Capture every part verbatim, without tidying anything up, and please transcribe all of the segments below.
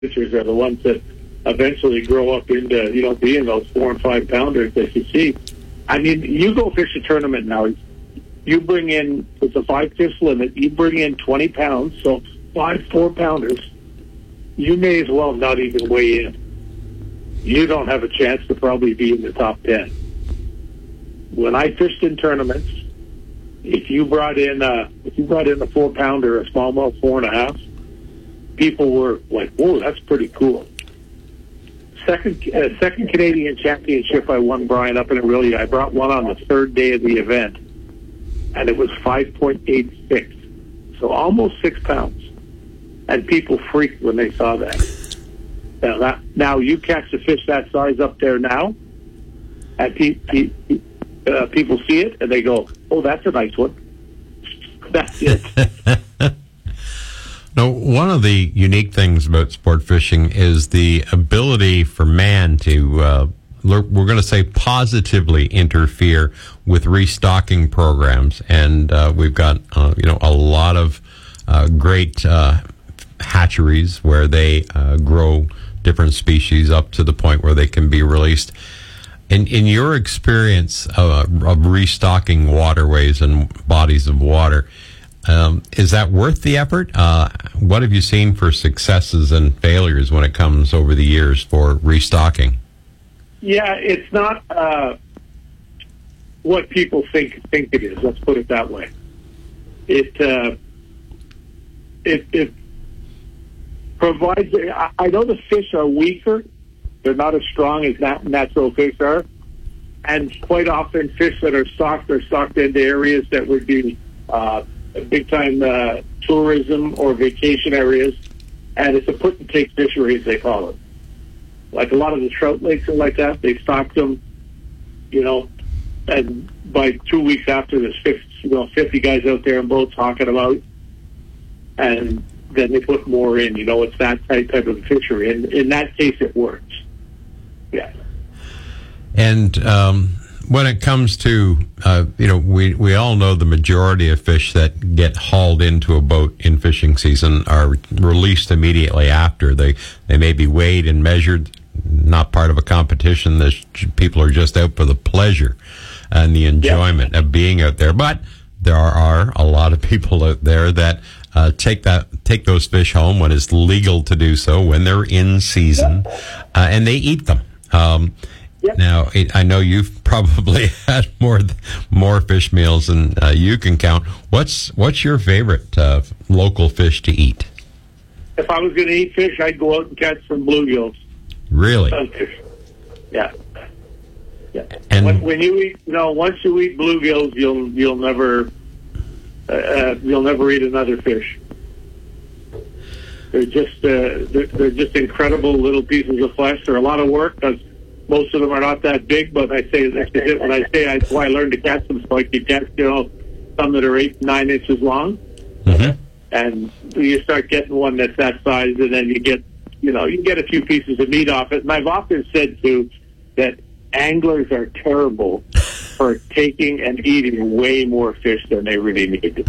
fishers are the ones that eventually grow up into, you know, being those four and five pounders that you see. I mean, you go fish a tournament now, you bring in, it's a five fish limit, you bring in twenty pounds, so five four pounders, you may as well not even weigh in. You don't have a chance to probably be in the top ten. When I fished in tournaments, if you brought in a, if you brought in a four pounder, a smallmouth four and a half, people were like, whoa, that's pretty cool. Second, uh, second Canadian championship I won, Brian, up in Orillia. I brought one on the third day of the event, and it was five point eight six, so almost six pounds. And people freaked when they saw that. Now, that, now you catch a fish that size up there now, and pe- pe- uh, people see it, and they go, oh, that's a nice one. That's it. Now, one of the unique things about sport fishing is the ability for man to, uh, we're going to say, positively interfere with restocking programs. And uh, we've got, uh, you know, a lot of uh, great uh, hatcheries where they uh, grow different species up to the point where they can be released. In, in your experience uh, of restocking waterways and bodies of water, Um, is that worth the effort? Uh, what have you seen for successes and failures when it comes over the years for restocking? Yeah, it's not uh, what people think think it is. Let's put it that way. It uh, it, it provides. I, I know the fish are weaker; they're not as strong as nat- natural fish are, and quite often fish that are stocked are stocked into areas that would be Uh, big-time uh, tourism or vacation areas, and it's a put-and-take fishery, as they call it. Like a lot of the trout lakes are like that. They stocked them, you know, and by two weeks after, there's fifty, you know, fifty guys out there in boats talking about, and then they put more in. You know, it's that type type of fishery, and in that case, it works. Yeah. And um, when it comes to, uh, you know, we, we all know the majority of fish that get hauled into a boat in fishing season are released immediately after. They they may be weighed and measured, not part of a competition. The people are just out for the pleasure and the enjoyment yeah. of being out there. But there are a lot of people out there that uh, take that take those fish home when it's legal to do so, when they're in season, uh, and they eat them. Um, Yep. Now, it, I know you've probably had more more fish meals than uh, you can count. What's what's your favorite uh, local fish to eat? If I was going to eat fish, I'd go out and catch some bluegills. Really? Sunfish. Yeah. Yeah. And when, when you eat, you know, once you eat bluegills, you'll you'll never uh, uh, you'll never eat another fish. They're just uh, they're, they're just incredible little pieces of flesh. They're a lot of work because most of them are not that big, but I say that's it. When I say I, why I learned to catch them, so I could catch, you know, some that are eight, nine inches long, mm-hmm. and you start getting one that's that size, and then you get, you know, you can get a few pieces of meat off it. And I've often said too that anglers are terrible for taking and eating way more fish than they really need.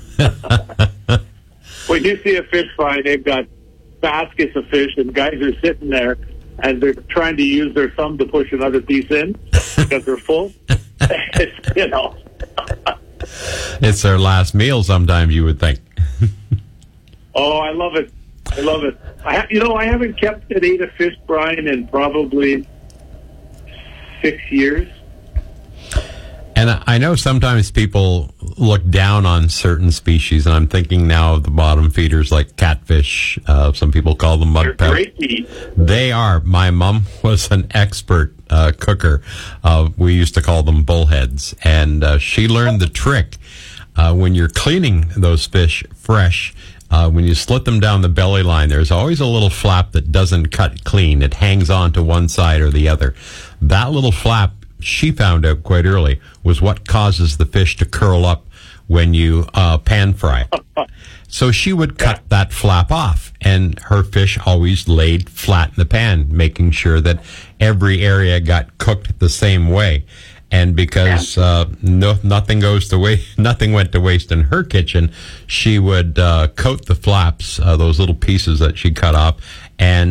When you see a fish fry, they've got baskets of fish, and guys are sitting there, and they're trying to use their thumb to push another piece in because they're full. It's, you know. It's their last meal sometimes, you would think. Oh, I love it. I love it. I ha- you know, I haven't kept and ate a fish, Brian, in probably six years. And I know sometimes people look down on certain species, and I'm thinking now of the bottom feeders like catfish. Uh, some people call them mud They're pelt. great meat. They are. My mom was an expert uh, cooker. Uh, we used to call them bullheads, and uh, she learned the trick. Uh, when you're cleaning those fish fresh, uh, when you slit them down the belly line, there's always a little flap that doesn't cut clean. It hangs on to one side or the other. That little flap, she found out quite early, was what causes the fish to curl up when you uh, pan fry. So she would cut yeah. that flap off, and her fish always laid flat in the pan, making sure that every area got cooked the same way. And because uh, no, nothing goes to waste, nothing went to waste in her kitchen, she would uh, coat the flaps, uh, those little pieces that she cut off, And